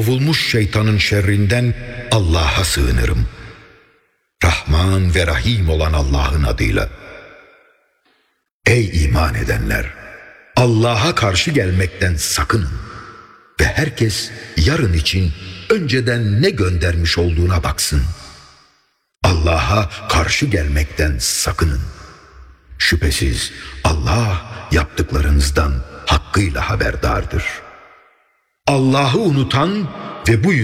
kovulmuş şeytanın şerrinden Allah'a sığınırım. Rahman ve Rahim olan Allah'ın adıyla. Ey iman edenler! Allah'a karşı gelmekten sakının ve herkes yarın için önceden ne göndermiş olduğuna baksın. Allah'a karşı gelmekten sakının. Şüphesiz Allah yaptıklarınızdan hakkıyla haberdardır. Allah'ı unutan ve bu